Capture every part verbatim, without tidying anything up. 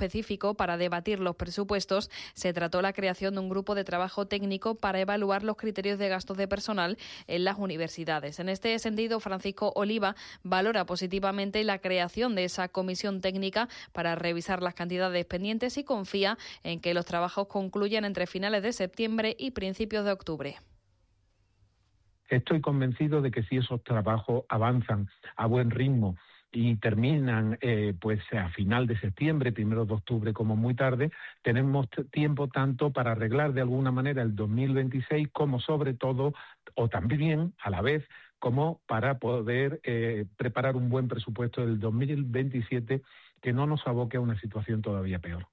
específico para debatir los presupuestos, se trató la creación de un grupo de trabajo técnico para evaluar los criterios de gastos de personal en las universidades. En este sentido, Francisco Oliva valora positivamente la creación de esa comisión técnica para revisar las cantidades pendientes y confía en que los trabajos concluyan entre finales de septiembre y principios de octubre. Estoy convencido de que si esos trabajos avanzan a buen ritmo y terminan eh, pues a final de septiembre, primero de octubre como muy tarde, tenemos t- tiempo tanto para arreglar de alguna manera el dos mil veintiséis como sobre todo, o también a la vez, como para poder eh, preparar un buen presupuesto del dos mil veintisiete que no nos aboque a una situación todavía peor.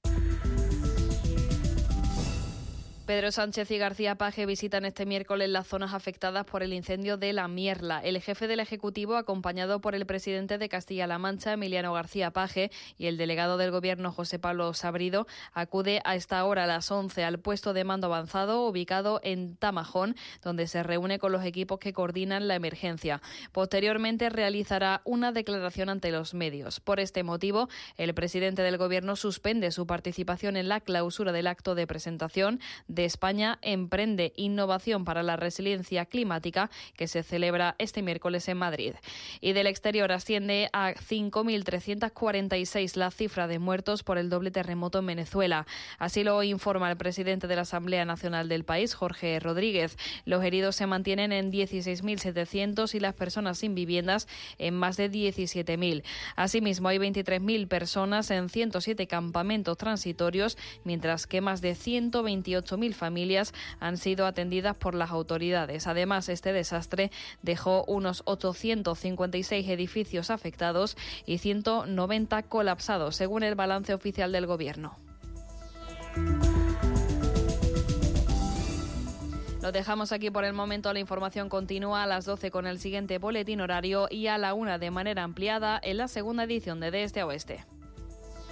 Pedro Sánchez y García Paje visitan este miércoles las zonas afectadas por el incendio de La Mierla. El jefe del Ejecutivo, acompañado por el presidente de Castilla-La Mancha, Emiliano García Paje, y el delegado del Gobierno, José Pablo Sabrido, acude a esta hora a las once al puesto de mando avanzado ubicado en Tamajón, donde se reúne con los equipos que coordinan la emergencia. Posteriormente realizará una declaración ante los medios. Por este motivo, el presidente del Gobierno suspende su participación en la clausura del acto de presentación de España Emprende Innovación para la Resiliencia Climática, que se celebra este miércoles en Madrid. Y del exterior asciende a cinco mil trescientos cuarenta y seis la cifra de muertos por el doble terremoto en Venezuela. Así lo informa el presidente de la Asamblea Nacional del país, Jorge Rodríguez. Los heridos se mantienen en dieciséis mil setecientos y las personas sin viviendas en más de diecisiete mil. Asimismo, hay veintitrés mil personas en ciento siete campamentos transitorios, mientras que más de ciento veintiocho mil familias han sido atendidas por las autoridades. Además, este desastre dejó unos ochocientos cincuenta y seis edificios afectados y ciento noventa colapsados, según el balance oficial del Gobierno. Lo dejamos aquí por el momento. La información continúa a las doce con el siguiente boletín horario y a la una de manera ampliada en la segunda edición de De Este a Oeste.